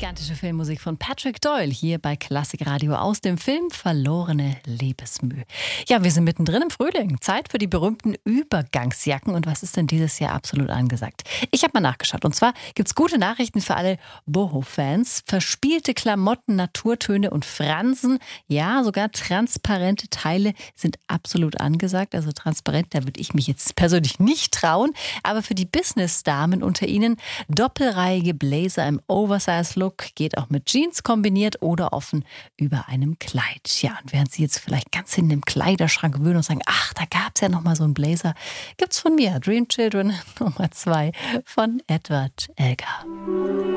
Gigantische Filmmusik von Patrick Doyle hier bei Klassik Radio aus dem Film Verlorene Liebesmüh. Ja, wir sind mittendrin im Frühling. Zeit für die berühmten Übergangsjacken. Und was ist denn dieses Jahr absolut angesagt? Ich habe mal nachgeschaut. Und zwar gibt es gute Nachrichten für alle Boho-Fans. Verspielte Klamotten, Naturtöne und Fransen, ja, sogar transparente Teile sind absolut angesagt. Also transparent, da würde ich mich jetzt persönlich nicht trauen. Aber für die Business-Damen unter Ihnen doppelreihige Blazer im Oversize-Look, geht auch mit Jeans kombiniert oder offen über einem Kleid. Ja, und während Sie jetzt vielleicht ganz hinten im Kleiderschrank wühlen und sagen, ach, da gab es ja noch mal so einen Blazer, gibt's von mir Dream Children Nummer 2 von Edward Elgar.